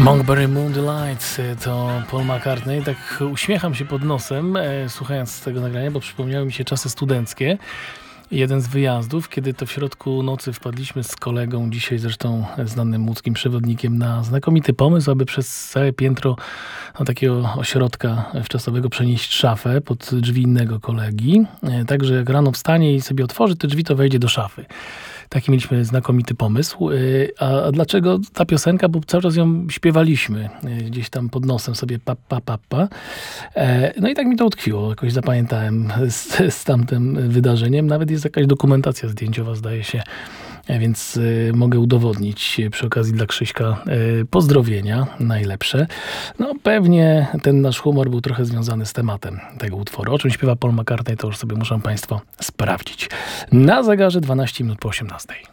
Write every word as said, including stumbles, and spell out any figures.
Monkberry Moonlight to Paul McCartney. Tak uśmiecham się pod nosem, e, słuchając tego nagrania, bo przypomniały mi się czasy studenckie. Jeden z wyjazdów, kiedy to w środku nocy wpadliśmy z kolegą, dzisiaj zresztą znanym łódzkim przewodnikiem, na znakomity pomysł, aby przez całe piętro no, takiego ośrodka wczasowego przenieść szafę pod drzwi innego kolegi. E, Także jak rano wstanie i sobie otworzy te drzwi, to wejdzie do szafy. Taki mieliśmy znakomity pomysł. A, a dlaczego ta piosenka? Bo cały czas ją śpiewaliśmy. Gdzieś tam pod nosem sobie pa, pa, pa, pa. No i tak mi to utkwiło. Jakoś zapamiętałem z, z tamtym wydarzeniem. Nawet jest jakaś dokumentacja zdjęciowa, zdaje się. Więc y, mogę udowodnić przy okazji dla Krzyśka y, pozdrowienia najlepsze. No pewnie ten nasz humor był trochę związany z tematem tego utworu. O czym śpiewa Paul McCartney, to już sobie muszą Państwo sprawdzić. Na zegarze dwanaście minut po osiemnastej.